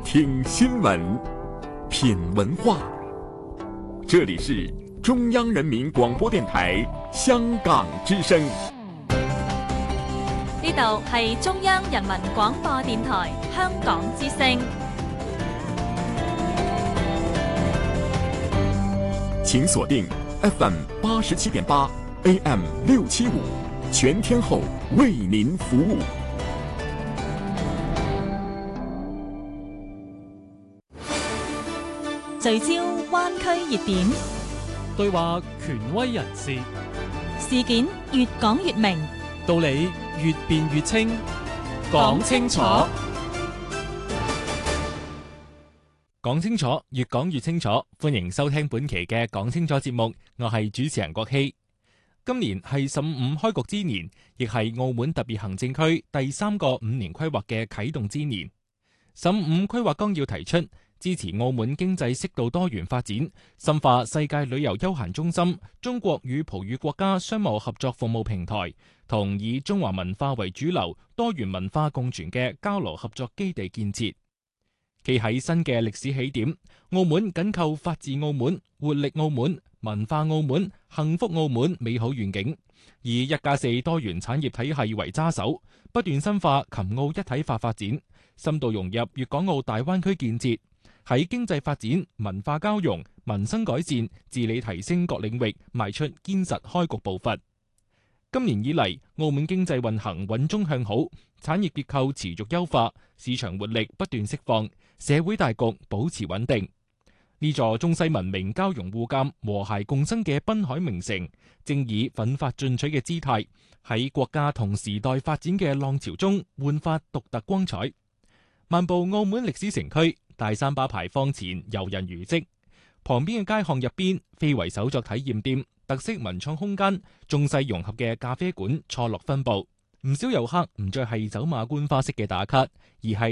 听新闻，品文化。这里是中央人民广播電台香港之聲。 呢度係中央人民廣播電台香港之聲。 請鎖定 FM 87.8 AM 675，全天候為您服務。 聚焦灣區熱點， 對話權威人士， 事件越講越明， 道理越辯越清， 講清楚。 講清楚，越講越清楚。歡迎收聽本期嘅講清楚節目，我係主持人郭希。今年係15開局之年，亦係澳門特別行政區第3個5年規劃嘅啟動之年。15規劃綱要提出，支持澳門經濟適度多元發展，深化世界旅遊休閒中心、中國與葡語國家商務合作服務平台，同以中華文化為主流、多元文化共存嘅交流合作基地建設。企喺新嘅歷史起點，澳門緊扣法治澳門、活力澳門、文化澳門、幸福澳門美好願景，以1+4多元產業體系為揸手，不斷深化琴澳一體化發展，深度融入粵港澳大灣區建設，喺經濟發展、文化交融、民生改善、治理提升各領域邁出堅實開局步伐。今年以嚟，澳門經濟運行穩中向好，產業結構持續優化，市場活力不斷釋放，社會大局保持穩定。呢座中西文明交融互鑒、和諧共生嘅濱海名城，正以奮發進取嘅姿態，喺國家同時代發展嘅浪潮中煥發獨特光彩。漫步澳門歷史城區，大三巴牌坊前遊人如織，旁邊嘅街巷入邊非遺手作體驗店、特色文創空間、中西融合嘅咖啡館錯落分佈，唔少遊客唔再係走馬觀花式嘅打卡，而係